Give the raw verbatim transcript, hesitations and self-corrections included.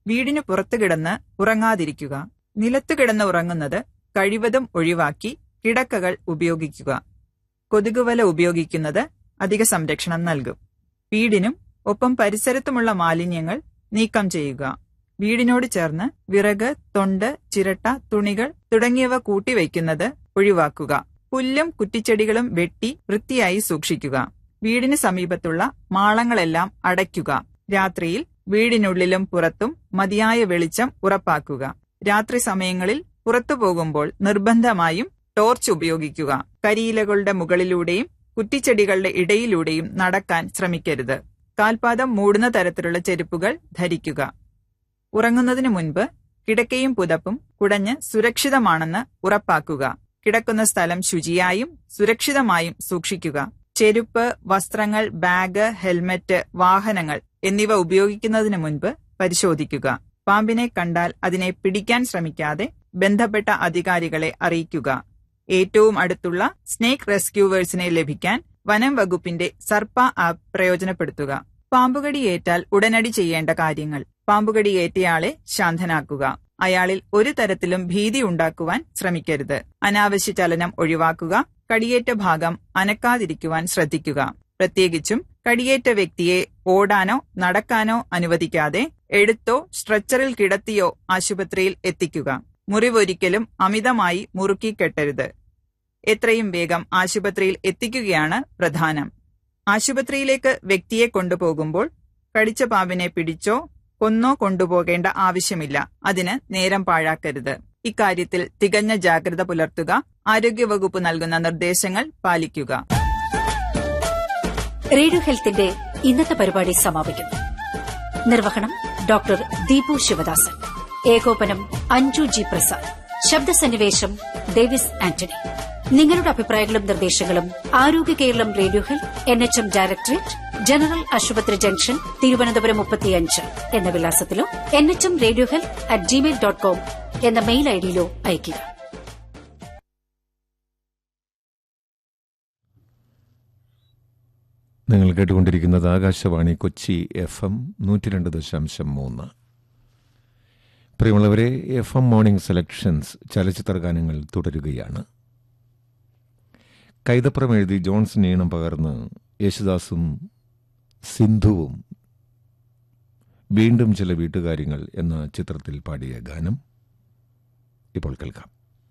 വീടിനു പുറത്തു കിടന്ന് ഉറങ്ങാതിരിക്കുക. നിലത്തു കിടന്ന് ഉറങ്ങുന്നത് കഴിവതും ഒഴിവാക്കി കിടക്കകൾ ഉപയോഗിക്കുക. കൊതുകുവല ഉപയോഗിക്കുന്നത് അധിക സംരക്ഷണം നൽകും. വീടിനും ഒപ്പം പരിസരത്തുമുള്ള മാലിന്യങ്ങൾ നീക്കം ചെയ്യുക. വീടിനോട് ചേർന്ന് വിറക്, തൊണ്ട്, ചിരട്ട, തുണികൾ തുടങ്ങിയവ കൂട്ടിവയ്ക്കുന്നത് ഒഴിവാക്കുക. പുല്ലും കുറ്റിച്ചെടികളും വെട്ടി വൃത്തിയായി സൂക്ഷിക്കുക. വീടിന് സമീപത്തുള്ള മാളങ്ങളെല്ലാം അടയ്ക്കുക. രാത്രിയിൽ വീടിനുള്ളിലും പുറത്തും മതിയായ വെളിച്ചം ഉറപ്പാക്കുക. രാത്രി സമയങ്ങളിൽ പുറത്തു പോകുമ്പോൾ നിർബന്ധമായും ടോർച്ച് ഉപയോഗിക്കുക. കരിയിലകളുടെ മുകളിലൂടെയും കുറ്റിച്ചെടികളുടെ ഇടയിലൂടെയും നടക്കാൻ ശ്രമിക്കരുത്. കാൽപാദം മൂടുന്ന തരത്തിലുള്ള ചെരുപ്പുകൾ ധരിക്കുക. ഉറങ്ങുന്നതിനു മുൻപ് കിടക്കയും പുതപ്പും കുടഞ്ഞ് സുരക്ഷിതമാണെന്ന് ഉറപ്പാക്കുക. കിടക്കുന്ന സ്ഥലം ശുചിയായും സുരക്ഷിതമായും സൂക്ഷിക്കുക. ചെരുപ്പ്, വസ്ത്രങ്ങൾ, ബാഗ്, ഹെൽമറ്റ്, വാഹനങ്ങൾ എന്നിവ ഉപയോഗിക്കുന്നതിന് മുൻപ് പരിശോധിക്കുക. പാമ്പിനെ കണ്ടാൽ അതിനെ പിടിക്കാൻ ശ്രമിക്കാതെ ബന്ധപ്പെട്ട അധികാരികളെ അറിയിക്കുക. ഏറ്റവും അടുത്തുള്ള സ്നേക്ക് റെസ്ക്യൂവേഴ്സിനെ ലഭിക്കാൻ വനം വകുപ്പിന്റെ സർപ്പ ആപ്പ് പ്രയോജനപ്പെടുത്തുക. പാമ്പുകടിയേറ്റാൽ ഉടനടി ചെയ്യേണ്ട കാര്യങ്ങൾ: പാമ്പുകടിയേറ്റയാളെ ശാന്തനാക്കുക. അയാളിൽ ഒരു തരത്തിലും ഭീതി ഉണ്ടാക്കുവാൻ ശ്രമിക്കരുത്. അനാവശ്യ ചലനം ഒഴിവാക്കുക. കടിയേറ്റ ഭാഗം അനക്കാതിരിക്കുവാൻ ശ്രദ്ധിക്കുക. പ്രത്യേകിച്ചും കടിയേറ്റ വ്യക്തിയെ ഓടാനോ നടക്കാനോ അനുവദിക്കാതെ എടുത്തോ സ്ട്രെച്ചറിൽ കിടത്തിയോ ആശുപത്രിയിൽ എത്തിക്കുക. മുറിവൊരിക്കലും അമിതമായി മുറുക്കി കെട്ടരുത്. എത്രയും വേഗം ആശുപത്രിയിൽ എത്തിക്കുകയാണ് പ്രധാനം. ആശുപത്രിയിലേക്ക് വ്യക്തിയെ കൊണ്ടുപോകുമ്പോൾ കടിച്ച പാമ്പിനെ പിടിച്ചോ കൊന്നോ കൊണ്ടുപോകേണ്ട ആവശ്യമില്ല. അതിന് നേരം പാഴാക്കരുത്. ഇക്കാര്യത്തിൽ തികഞ്ഞ ജാഗ്രത പുലർത്തുക. ആരോഗ്യവകുപ്പ് നൽകുന്ന നിർദ്ദേശങ്ങൾ പാലിക്കുക. റേഡിയോ ഹെൽത്തിന്റെ ഇന്നത്തെ പരിപാടി സമാപിക്കുന്നു. നിർവഹണം ഡോക്ടർ ദീപു ശിവദാസൻ. ഏകോപനം അഞ്ജു ജി പ്രസാദ്. ശബ്ദസന്നിവേശം ഡേവിസ് ആന്റണി. നിങ്ങളുടെ അഭിപ്രായങ്ങളും നിർദ്ദേശങ്ങളും ആരോഗ്യ Keralam radio health, N H M directorate, general ആശുപത്രി ജംഗ്ഷൻ, തിരുവനന്തപുരം മുപ്പത്തിയഞ്ച് എന്ന വിലാസത്തിലോ N H M radio health at Gmail dot com എന്ന മെയിൽ ഐഡിയിലോ അയയ്ക്കുക. നിങ്ങൾ കേട്ടുകൊണ്ടിരിക്കുന്നത് ആകാശവാണി കൊച്ചി എഫ് എം നൂറ്റി രണ്ട് ദശാംശം മൂന്ന്. പ്രിയമുള്ളവരെ, എഫ് എം മോർണിംഗ് സെലക്ഷൻസ് ചലച്ചിത്ര ഗാനങ്ങൾ തുടരുകയാണ്. കൈതപ്രം എഴുതി ജോൺസൺ ഈണം പകർന്ന് യേശുദാസും സിന്ധുവും വീണ്ടും ചില വീട്ടുകാര്യങ്ങൾ എന്ന ചിത്രത്തിൽ പാടിയ ഗാനം ഇപ്പോൾ കേൾക്കാം.